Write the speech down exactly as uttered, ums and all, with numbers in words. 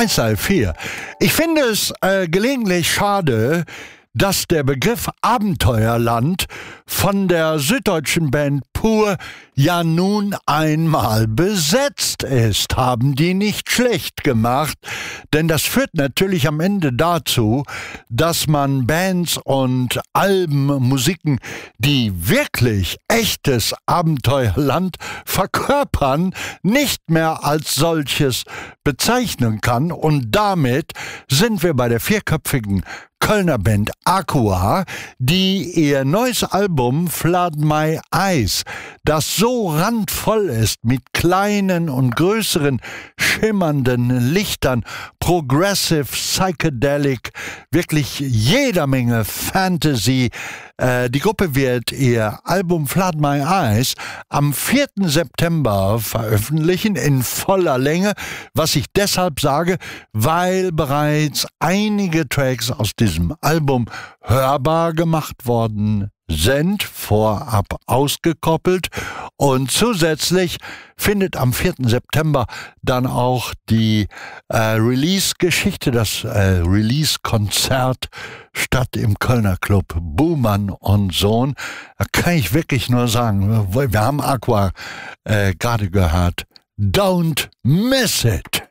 eins drei vier. Ich finde es äh, gelegentlich schade, dass der Begriff Abenteuerland von der süddeutschen Band Pur ja nun einmal besetzt ist. Haben die nicht schlecht gemacht, denn das führt natürlich am Ende dazu, dass man Bands und Alben, Musiken, die wirklich echtes Abenteuerland verkörpern, nicht mehr als solches bezeichnen kann. Und damit sind wir bei der vierköpfigen Kölner Band Aqua, die ihr neues Album Flood My Eyes, das so randvoll ist mit kleinen und größeren schimmernden Lichtern, Progressive, Psychedelic, wirklich jeder Menge Fantasy. Äh, die Gruppe wird ihr Album Flood My Eyes am vierten September veröffentlichen in voller Länge, was ich deshalb sage, weil bereits einige Tracks aus diesem Album hörbar gemacht worden sind, vorab ausgekoppelt, und zusätzlich findet am vierten September dann auch die äh, Release-Geschichte, das äh, Release-Konzert statt im Kölner Club Buhmann und Sohn. Da kann ich wirklich nur sagen, wir haben Aqua äh, gerade gehört. Don't miss it!